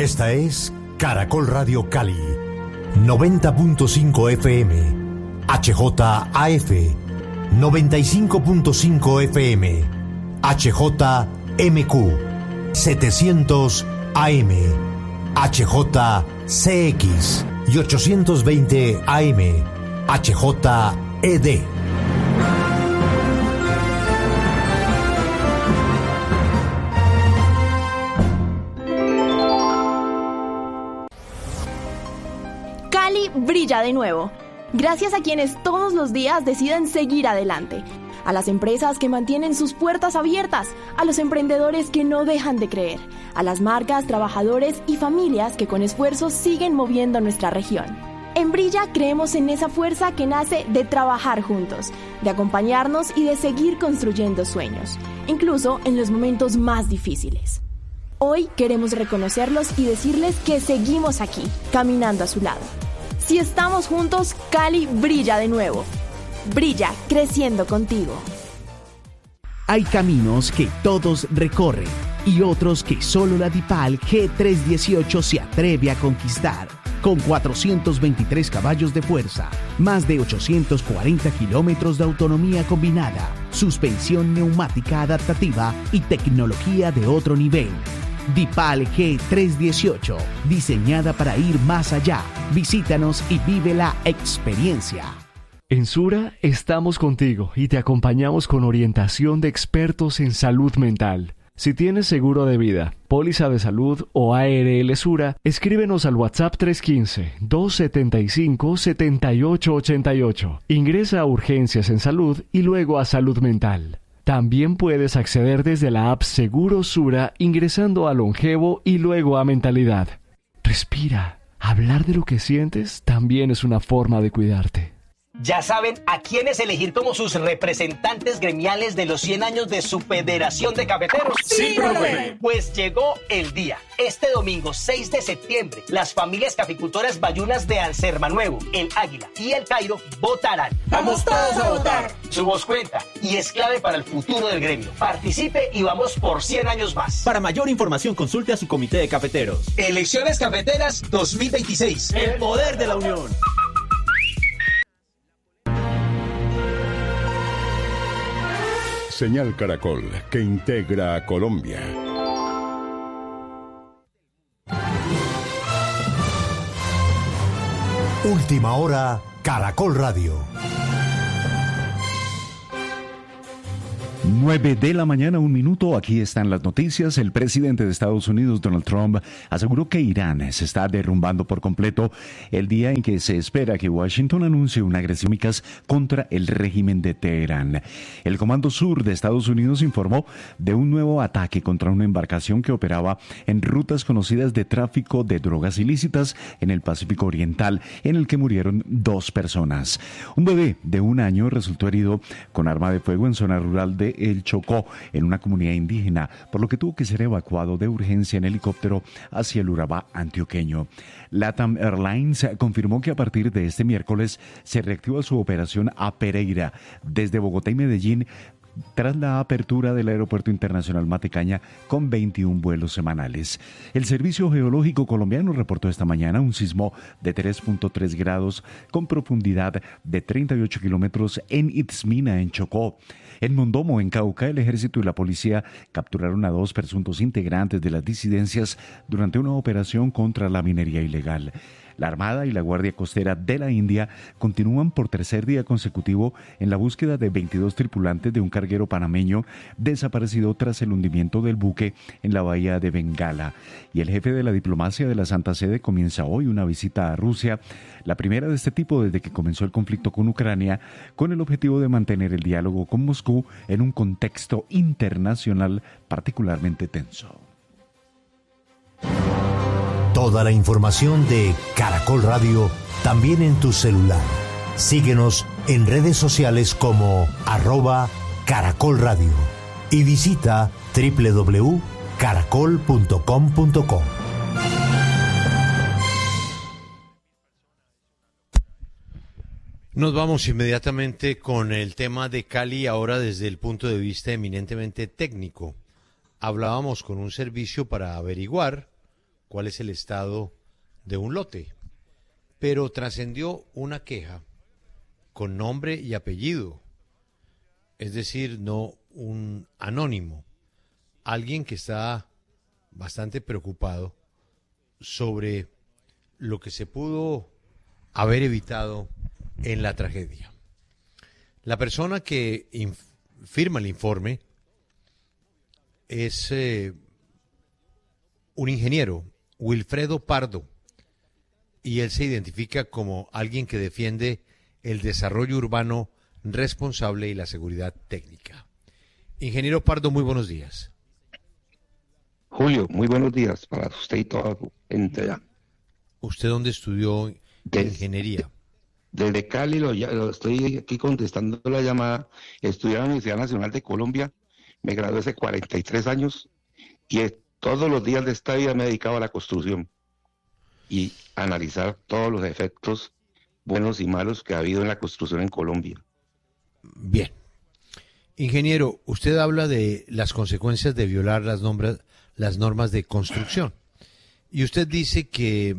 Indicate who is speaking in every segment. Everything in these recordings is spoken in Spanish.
Speaker 1: Esta es Caracol Radio Cali, 90.5 FM, HJAF, 95.5 FM, HJMQ, 700 AM, HJCX y 820 AM, HJED.
Speaker 2: Cali brilla de nuevo, gracias a quienes todos los días deciden seguir adelante, a las empresas que mantienen sus puertas abiertas, a los emprendedores que no dejan de creer, a las marcas, trabajadores y familias que con esfuerzo siguen moviendo nuestra región. En Brilla creemos en esa fuerza que nace de trabajar juntos, de acompañarnos y de seguir construyendo sueños, incluso en los momentos más difíciles. Hoy queremos reconocerlos y decirles que seguimos aquí, caminando a su lado. Si estamos juntos, Cali brilla de nuevo. Brilla, creciendo contigo.
Speaker 3: Hay caminos que todos recorren y otros que solo la DIPAL G318 se atreve a conquistar. Con 423 caballos de fuerza, más de 840 kilómetros de autonomía combinada, suspensión neumática adaptativa y tecnología de otro nivel. DIPAL G318, diseñada para ir más allá. Visítanos y vive la experiencia.
Speaker 4: En Sura estamos contigo y te acompañamos con orientación de expertos en salud mental. Si tienes seguro de vida, póliza de salud o ARL Sura, escríbenos al WhatsApp 315-275-7888. Ingresa a Urgencias en Salud y luego a Salud Mental. También puedes acceder desde la app Seguro Sura ingresando a Longevo y luego a Mentalidad. Respira. Hablar de lo que sientes también es una forma de cuidarte.
Speaker 5: ¿Ya saben a quiénes elegir como sus representantes gremiales de los 100 años de su Federación de Cafeteros?
Speaker 6: Sí, profe.
Speaker 5: Pues llegó el día. Este domingo 6 de septiembre, las familias caficultoras bayunas de Ansermanuevo, El Águila y El Cairo votarán.
Speaker 6: ¡Vamos todos a votar!
Speaker 5: Su voz cuenta y es clave para el futuro del gremio. Participe y vamos por 100 años más.
Speaker 7: Para mayor información consulte a su comité de cafeteros.
Speaker 5: Elecciones Cafeteras 2026.
Speaker 7: El poder de la unión.
Speaker 8: Señal Caracol, que integra a Colombia.
Speaker 1: Última hora, Caracol Radio.
Speaker 9: 9 de la mañana, 1 minuto. Aquí están las noticias. El presidente de Estados Unidos, Donald Trump, aseguró que Irán se está derrumbando por completo el día en que se espera que Washington anuncie una agresión contra el régimen de Teherán. El Comando Sur de Estados Unidos informó de un nuevo ataque contra una embarcación que operaba en rutas conocidas de tráfico de drogas ilícitas en el Pacífico Oriental, en el que murieron 2 personas. Un bebé de 1 año resultó herido con arma de fuego en zona rural de El Chocó, en una comunidad indígena, por lo que tuvo que ser evacuado de urgencia en helicóptero hacia el Urabá antioqueño. LATAM Airlines confirmó que a partir de este miércoles se reactiva su operación a Pereira desde Bogotá y Medellín, tras la apertura del Aeropuerto Internacional Matecaña con 21 vuelos semanales. El Servicio Geológico Colombiano reportó esta mañana un sismo de 3.3 grados con profundidad de 38 kilómetros en Itzmina, en Chocó. En Mondomo, en Cauca, el ejército y la policía capturaron a 2 presuntos integrantes de las disidencias durante una operación contra la minería ilegal. La Armada y la Guardia Costera de la India continúan por tercer día consecutivo en la búsqueda de 22 tripulantes de un carguero panameño desaparecido tras el hundimiento del buque en la bahía de Bengala. Y el jefe de la diplomacia de la Santa Sede comienza hoy una visita a Rusia, la primera de este tipo desde que comenzó el conflicto con Ucrania, con el objetivo de mantener el diálogo con Moscú en un contexto internacional particularmente tenso.
Speaker 1: Toda la información de Caracol Radio también en tu celular. Síguenos en redes sociales como @Caracol Radio y visita www.caracol.com.co.
Speaker 10: Nos vamos inmediatamente con el tema de Cali, ahora desde el punto de vista eminentemente técnico. Hablábamos con un servicio para averiguar cuál es el estado de un lote. Pero trascendió una queja con nombre y apellido, es decir, no un anónimo, alguien que está bastante preocupado sobre lo que se pudo haber evitado en la tragedia. La persona que firma el informe es un ingeniero, Wilfredo Pardo, y él se identifica como alguien que defiende el desarrollo urbano responsable y la seguridad técnica. Ingeniero Pardo, muy buenos días.
Speaker 11: Julio, muy buenos días para usted y toda su gente allá.
Speaker 10: ¿Usted dónde estudió ingeniería?
Speaker 11: Desde Cali lo estoy aquí contestando la llamada. Estudié en la Universidad Nacional de Colombia, me gradué hace 43 años y todos los días de esta vida me he dedicado a la construcción y analizar todos los efectos buenos y malos que ha habido en la construcción en Colombia.
Speaker 10: Bien. Ingeniero, usted habla de las consecuencias de violar las normas de construcción. Y usted dice que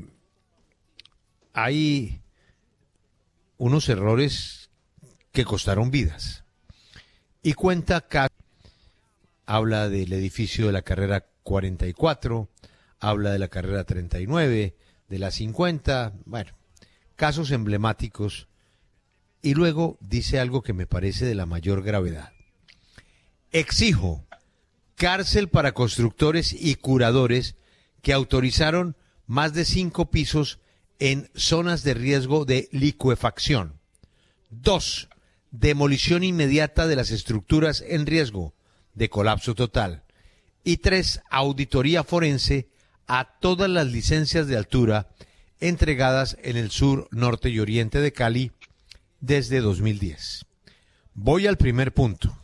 Speaker 10: hay unos errores que costaron vidas. Y cuenta que habla del edificio de la carrera 44, habla de la carrera 39, de la 50, bueno, casos emblemáticos. Y luego dice algo que me parece de la mayor gravedad. Exijo cárcel para constructores y curadores que autorizaron más de 5 pisos en zonas de riesgo de licuefacción. 2. Demolición inmediata de las estructuras en riesgo de colapso total. Y 3. Auditoría forense a todas las licencias de altura entregadas en el sur, norte y oriente de Cali desde 2010. Voy al primer punto.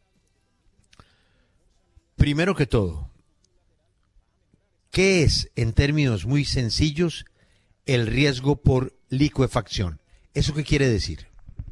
Speaker 10: Primero que todo, ¿qué es, en términos muy sencillos, el riesgo por licuefacción? ¿Eso qué quiere decir?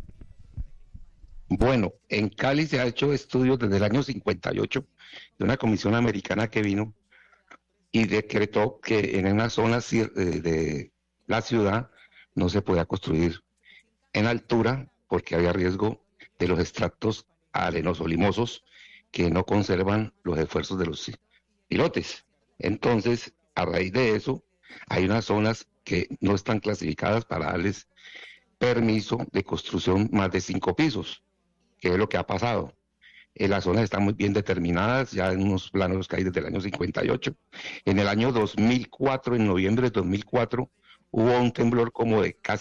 Speaker 11: Bueno, en Cali se ha hecho estudios desde el año 58 de una comisión americana que vino y decretó que en unas zonas de la ciudad no se podía construir en altura porque había riesgo de los extractos arenoso-limosos que no conservan los esfuerzos de los pilotes. Entonces, a raíz de eso, hay unas zonas que no están clasificadas para darles permiso de construcción más de 5 pisos, que es lo que ha pasado. Las zonas están muy bien determinadas, ya en unos planos que hay desde el año 58. En el año 2004, en noviembre de 2004, hubo un temblor como de casi